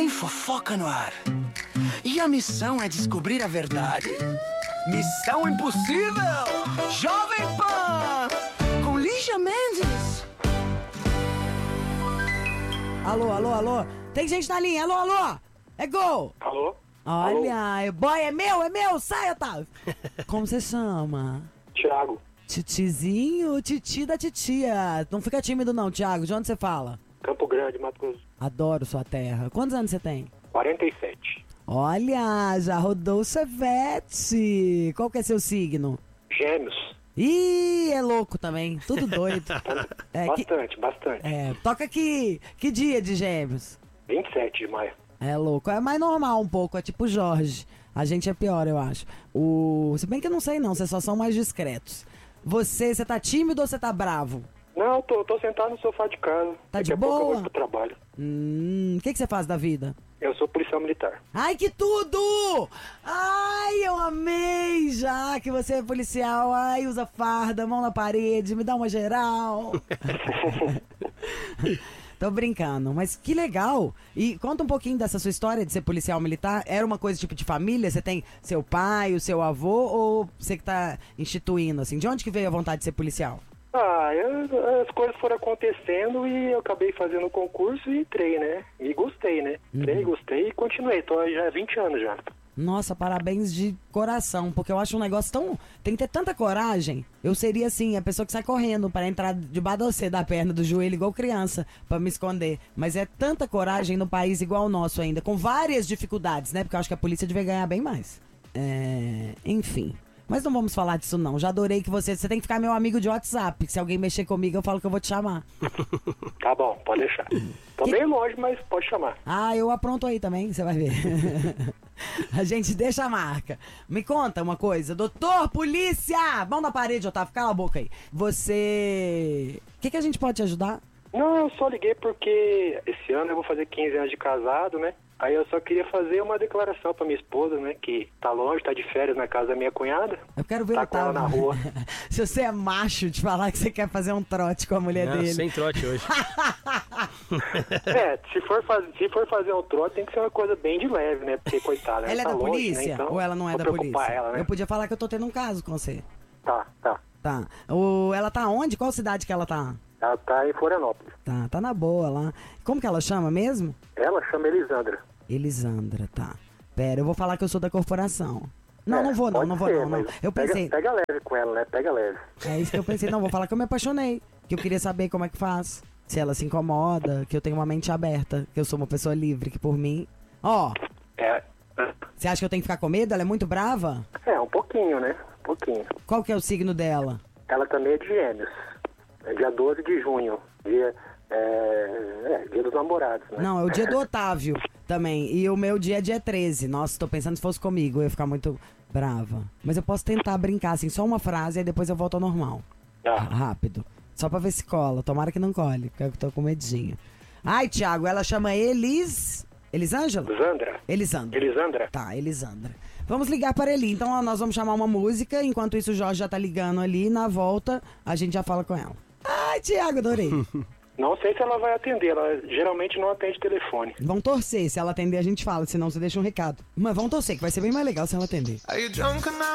Tem fofoca no ar. E a missão é descobrir a verdade. Missão Impossível, Jovem Pan, com Lígia Mendes. Alô, alô, alô. Tem gente na linha, alô, alô. É gol. Alô? Olha, é boy, é meu, sai, Otávio. Como você chama? Thiago, Titizinho, titi da titia. Não fica tímido não, Thiago. De onde você fala? Campo Grande, Mato Grosso. Adoro sua terra. Quantos anos você tem? 47. Olha, já rodou o Chevette. Qual que é seu signo? Gêmeos. Ih, é louco também. Tudo doido. Bastante. Toca aqui. Que dia de Gêmeos? 27 de maio. É louco. É mais normal um pouco. É tipo Jorge. A gente é pior, eu acho. Se bem que eu não sei não. Vocês só são mais discretos. Você tá tímido ou você tá bravo? Não, tô sentado no sofá de casa. Tá de Daqui a pouco eu boa? vou pro trabalho. O que você faz da vida? Eu sou policial militar. Ai, que tudo! Ai, eu amei já que você é policial. Ai, usa farda, mão na parede, me dá uma geral. Tô brincando, mas que legal. E conta um pouquinho dessa sua história de ser policial militar. Era uma coisa tipo de família? Você tem seu pai, o seu avô, ou você que tá instituindo, assim? De onde que veio a vontade de ser policial? As coisas foram acontecendo e eu acabei fazendo o concurso e entrei, né? E gostei, né? Gostei e continuei. Tô já há 20 anos já. Nossa, parabéns de coração, porque eu acho um negócio tão... Tem que ter tanta coragem. Eu seria, assim, a pessoa que sai correndo para entrar debaixo de você, da perna, do joelho, igual criança, para me esconder. Mas é tanta coragem no país igual o nosso ainda, com várias dificuldades, né? Porque eu acho que a polícia devia ganhar bem mais. Enfim. Mas não vamos falar disso, não. Já adorei que você tem que ficar meu amigo de WhatsApp. Se alguém mexer comigo, eu falo que eu vou te chamar. Tá bom, pode deixar. Tô meio longe, mas pode chamar. Eu apronto aí também, você vai ver. A gente deixa a marca. Me conta uma coisa, doutor, polícia! Mão na parede, Otávio, cala a boca aí. Você... O que a gente pode te ajudar? Não, eu só liguei porque esse ano eu vou fazer 15 anos de casado, né? Aí eu só queria fazer uma declaração pra minha esposa, né? Que tá longe, tá de férias na casa da minha cunhada. Eu quero ver tá o Otávio. com ela na rua. Se você é macho de falar que você quer fazer um trote com a mulher dele. Sem trote hoje. Se for fazer um trote, tem que ser uma coisa bem de leve, né? Porque, coitada, ela é tá da longe, polícia? né? Então, ou ela não é da polícia? Ela, né? Eu podia falar que eu tô tendo um caso com você. Tá. Ela tá onde? Qual cidade que ela tá? Ela tá em Florianópolis. Tá na boa lá. Como que ela chama mesmo? Ela chama Elisandra. Elisandra, tá. Pera, eu vou falar que eu sou da corporação. Não vou não. Eu pensei... Pega leve com ela, né? Pega leve. É isso que eu pensei. Não, vou falar que eu me apaixonei. Que eu queria saber como é que faz. Se ela se incomoda, que eu tenho uma mente aberta. Que eu sou uma pessoa livre, que por mim... Você acha que eu tenho que ficar com medo? Ela é muito brava? Um pouquinho, né? Um pouquinho. Qual que é o signo dela? Ela também é de Gêmeos. É dia 12 de junho. Dia dos namorados, né? Não, é o dia do Otávio também. E o meu dia é dia 13. Nossa, tô pensando se fosse comigo, eu ia ficar muito brava. Mas eu posso tentar brincar, assim, só uma frase e depois eu volto ao normal. Rápido. Só pra ver se cola. Tomara que não cole, porque eu tô com medinho. Ai, Thiago, ela chama Elisângela? Elisandra. Tá, Elisandra. Vamos ligar para ele. Então, ó, nós vamos chamar uma música. Enquanto isso, o Jorge já tá ligando ali. Na volta, a gente já fala com ela. Ai, Thiago, adorei. Não sei se ela vai atender. Ela geralmente não atende telefone. Vão torcer. Se ela atender, a gente fala. Senão, você deixa um recado. Mas vão torcer, que vai ser bem mais legal se ela atender.